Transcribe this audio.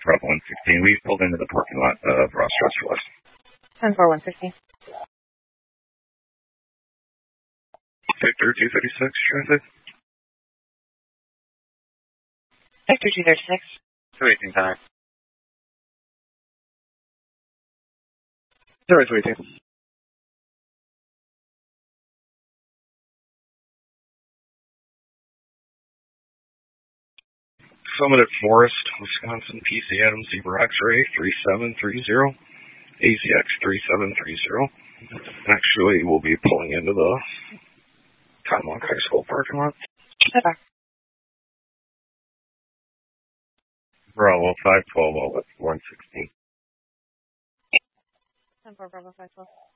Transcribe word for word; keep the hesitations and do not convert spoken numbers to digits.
Bravo one sixteen. We pulled into the parking lot of Ross Dress for Less. ten four one sixteen. Victor two thirty-six, traffic. Victor two thirty-six. two eighteen time. zero two eighteen. Summit at Forest, Wisconsin, P C Adams, Zebra X-Ray three seven three zero, A Z X three seven three zero. Actually, we'll be pulling into the Tomahawk High School parking lot. Okay. Bravo five twelve, all at one sixteen. ten four Bravo five twelve.